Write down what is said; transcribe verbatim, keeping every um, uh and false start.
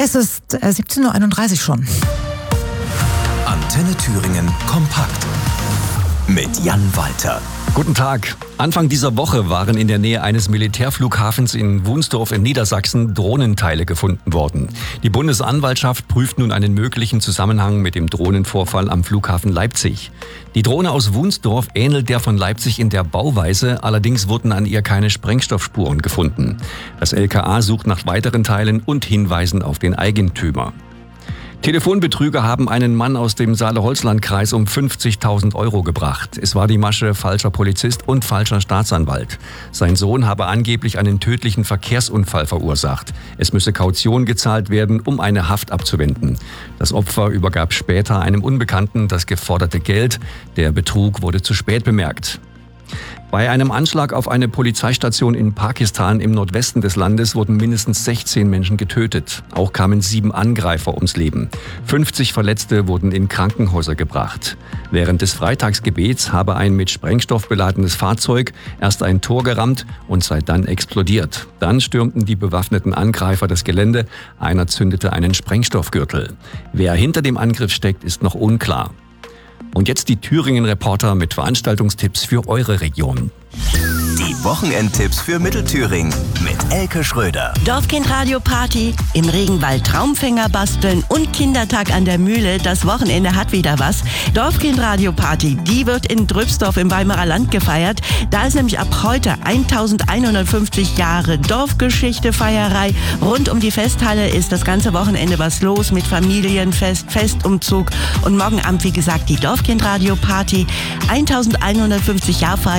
Es ist äh, siebzehn Uhr einunddreißig schon. Antenne Thüringen kompakt mit Jan Walter. Guten Tag. Anfang dieser Woche waren in der Nähe eines Militärflughafens in Wunsdorf in Niedersachsen Drohnenteile gefunden worden. Die Bundesanwaltschaft prüft nun einen möglichen Zusammenhang mit dem Drohnenvorfall am Flughafen Leipzig. Die Drohne aus Wunsdorf ähnelt der von Leipzig in der Bauweise, allerdings wurden an ihr keine Sprengstoffspuren gefunden. Das L K A sucht nach weiteren Teilen und Hinweisen auf den Eigentümer. Telefonbetrüger haben einen Mann aus dem Saale-Holzland-Kreis um fünfzigtausend Euro gebracht. Es war die Masche falscher Polizist und falscher Staatsanwalt. Sein Sohn habe angeblich einen tödlichen Verkehrsunfall verursacht. Es müsse Kaution gezahlt werden, um eine Haft abzuwenden. Das Opfer übergab später einem Unbekannten das geforderte Geld. Der Betrug wurde zu spät bemerkt. Bei einem Anschlag auf eine Polizeistation in Pakistan im Nordwesten des Landes wurden mindestens sechzehn Menschen getötet. Auch kamen sieben Angreifer ums Leben. fünfzig Verletzte wurden in Krankenhäuser gebracht. Während des Freitagsgebets habe ein mit Sprengstoff beladenes Fahrzeug erst ein Tor gerammt und sei dann explodiert. Dann stürmten die bewaffneten Angreifer das Gelände. Einer zündete einen Sprengstoffgürtel. Wer hinter dem Angriff steckt, ist noch unklar. Und jetzt die Thüringen-Reporter mit Veranstaltungstipps für eure Region. Die Wochenendtipps für Mittelthüringen mit Elke Schröder. Dorfkindradio-Party, im Regenwald Traumfänger basteln und Kindertag an der Mühle. Das Wochenende hat wieder was. Dorfkindradio-Party, die wird in Drübsdorf im Weimarer Land gefeiert. Da ist nämlich ab heute elfhundertfünfzig Jahre Dorfgeschichte-Feierei. Rund um die Festhalle ist das ganze Wochenende was los mit Familienfest, Festumzug und morgen Abend, wie gesagt, die Dorfkindradio-Party. elfhundertfünfzig Jahre Feier.